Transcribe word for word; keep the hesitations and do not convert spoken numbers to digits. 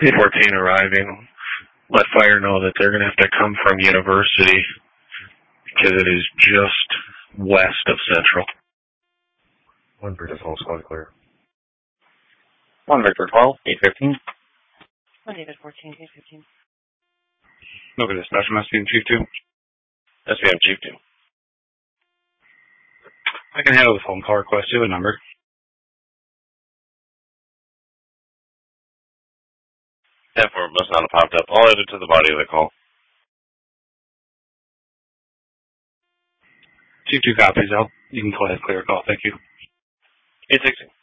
eight fourteen arriving. Let fire know that they're going to have to come from University because it is just west of Central. One Victor twelve, squad clear. One Victor twelve, eight fifteen. One David fourteen, eight fifteen. Look at dispatch, I'm S B M Chief two. S B M Chief two. I can handle the phone call request. Do you have a number? ten four must not have popped up. I'll add it to the body of the call. Chief two copies out. You can go ahead and clear a call. Thank you. eight sixteen.